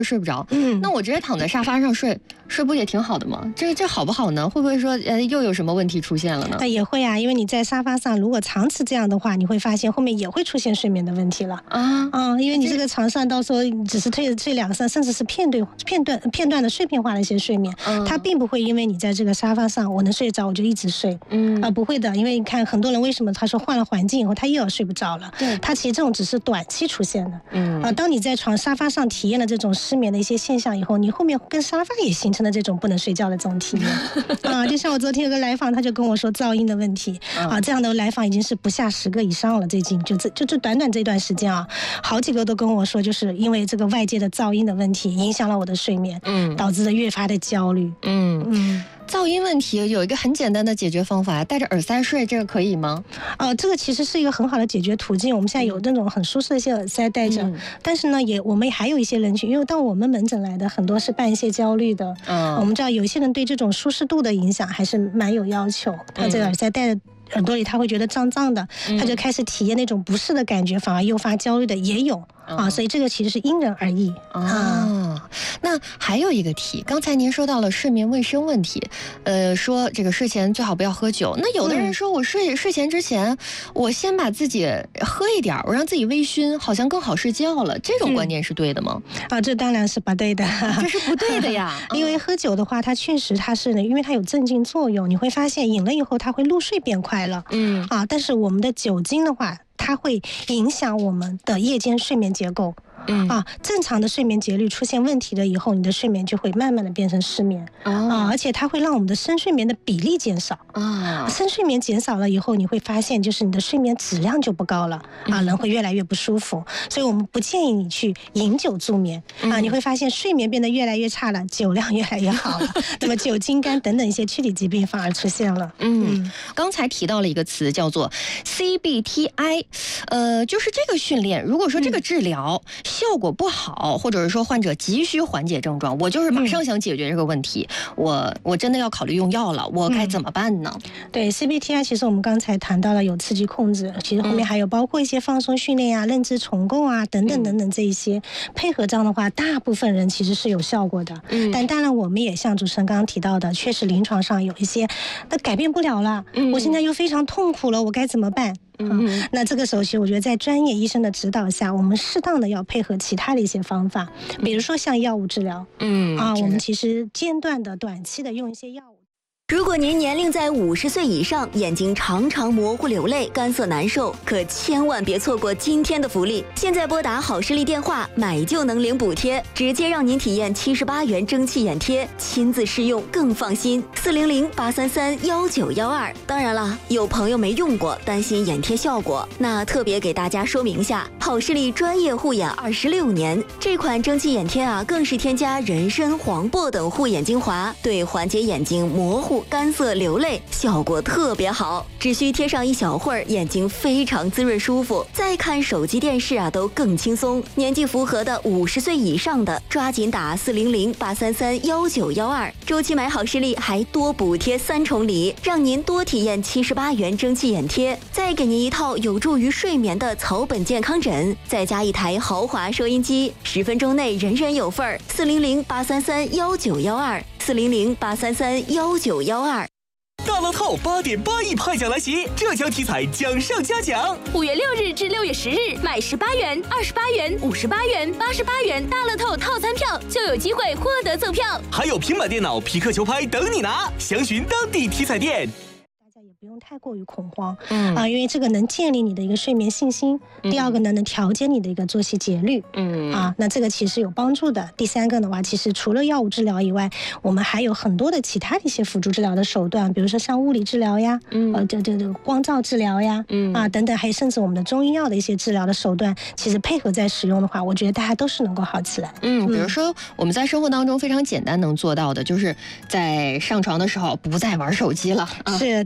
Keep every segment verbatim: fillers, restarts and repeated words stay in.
睡不着，嗯，那我直接躺在沙发上睡，睡不也挺好的吗？这这好不好呢？会不会说，呃，又有什么问题出现了呢？ 那也会啊，因为你在沙发上，如果长此这样的话，你会发现后面也会出现睡眠的问题了啊啊、嗯！因为你这个床上到时候只是睡睡两三，甚至是片段片段片段的碎片化的一些睡眠，嗯、它并不会因为你在这个沙发上我能睡着我就一直睡，嗯啊、呃、不会的，因为你看很多人为什么他说换了环境以后他又要睡不着了，对，他其实这种只是短期出现的，嗯啊、呃，当你在床沙发上体验了这种失眠的一些现象以后，你后面跟沙发也形成了这种不能睡觉的这种体验啊。就像我昨天有个来访，他就跟我说噪音的问题啊，这样的来访已经是不下十个以上了，最近就这就这短短这段时间啊，好几个都跟我说，就是因为这个外界的噪音的问题影响了我的睡眠，嗯，导致了越发的焦虑，嗯嗯。 噪音问题有一个很简单的解决方法，戴着耳塞睡，这个可以吗？ 呃，这个其实是一个很好的解决途径。我们现在有那种很舒适的一些耳塞戴着，嗯、但是呢，也我们还有一些人群，因为到我们门诊来的很多是伴一些焦虑的，嗯，我们知道有一些人对这种舒适度的影响还是蛮有要求，他这个耳塞戴着耳朵里他会觉得胀胀的，他就开始体验那种不适的感觉，反而诱发焦虑的也有。啊，所以这个其实是因人而异啊。那还有一个题，刚才您说到了睡眠卫生问题，呃，说这个睡前最好不要喝酒。那有的人说我睡、嗯、睡前之前，我先把自己喝一点，我让自己微醺，好像更好睡觉了。这种观念是对的吗？ 嗯、啊，这当然是不对的， 这是不对的呀。 因为喝酒的话，它确实它是呢，因为它有镇静作用，你会发现饮了以后，它会入睡变快了。嗯啊，但是我们的酒精的话，它会影响我们的夜间睡眠结构。嗯啊，正常的睡眠节律出现问题了以后，你的睡眠就会慢慢的变成失眠、哦、啊，而且它会让我们的深睡眠的比例减少啊。深睡眠减少了以后，你会发现就是你的睡眠质量就不高了啊，人会越来越不舒服。所以我们不建议你去饮酒助眠啊，你会发现睡眠变得越来越差了，酒量越来越好了，那么酒精肝等等一些躯体疾病反而出现了。 嗯，嗯刚才提到了一个词叫做 C B T I， 呃，就是这个训练，如果说这个治疗、嗯效果不好，或者是说患者急需缓解症状，我就是马上想解决这个问题，嗯、我我真的要考虑用药了，我该怎么办呢？ 嗯、对 C B T I， 其实我们刚才谈到了有刺激控制，其实后面还有包括一些放松训练啊、认知重构啊等等等等这一些、嗯、配合这样的话，大部分人其实是有效果的。嗯，但当然我们也像主持人刚刚提到的，确实临床上有一些那改变不了了，嗯、我现在又非常痛苦了，我该怎么办？嗯，那这个时候其实我觉得在专业医生的指导下，我们适当的要配合其他的一些方法，比如说像药物治疗，嗯啊，我们其实间断的、短期的用一些药物。 如果您年龄在五十岁以上，眼睛常常模糊流泪，干涩难受，可千万别错过今天的福利！现在拨打好视力电话，买就能领补贴，直接让您体验七十八元蒸汽眼贴，亲自试用更放心。四零零八三三幺九幺二。当然了，有朋友没用过，担心眼贴效果，那特别给大家说明一下，好视力专业护眼二十六年，这款蒸汽眼贴啊，更是添加人参、黄柏等护眼精华，对缓解眼睛模糊、干涩、流泪效果特别好，只需贴上一小会儿，眼睛非常滋润舒服，再看手机电视啊都更轻松。年纪符合的五十岁以上的，抓紧打四零零八三三幺九幺二，周期买好视力还多补贴三重礼，让您多体验七十八元蒸汽眼贴，再给您一套有助于睡眠的草本健康枕，再加一台豪华收音机，十分钟内人人有份儿。四零零八三三幺九幺二，四零零八三三幺九幺二。 大乐透八点八亿派奖来袭，浙江体彩奖上加奖。 五月六日至六月十日，买十八元、二十八元、五十八元、八十八元大乐透套餐票，就有机会获得赠票， 还有平板电脑、匹克球拍等你拿。详询当地体彩店。 不用太过于恐慌，嗯啊，因为这个能建立你的一个睡眠信心。嗯、第二个呢，能调节你的一个作息节律，嗯啊，那这个其实有帮助的。第三个的话，其实除了药物治疗以外，我们还有很多的其他的一些辅助治疗的手段，比如说像物理治疗呀，嗯，呃，这这这光照治疗呀，嗯啊等等，还有甚至我们的中医药的一些治疗的手段，其实配合在使用的话，我觉得大家都是能够好起来。 嗯，比如说我们在生活当中非常简单能做到的，就是在上床的时候不再玩手机了， 啊、是这个非常。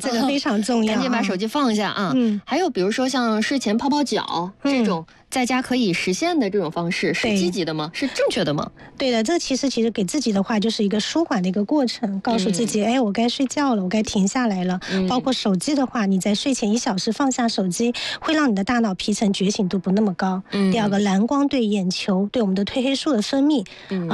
常重要， 赶紧把手机放下啊。嗯，还有比如说像睡前泡泡脚、嗯、这种在家可以实现的这种方式，是积极的吗？是正确的吗？ 对的，这其实其实给自己的话就是一个舒缓的一个过程，告诉自己，嗯、哎，我该睡觉了，我该停下来了。嗯、包括手机的话，你在睡前一小时放下手机，会让你的大脑皮层觉醒度不那么高。嗯、第二个，蓝光对眼球、对我们的褪黑素的分泌，嗯。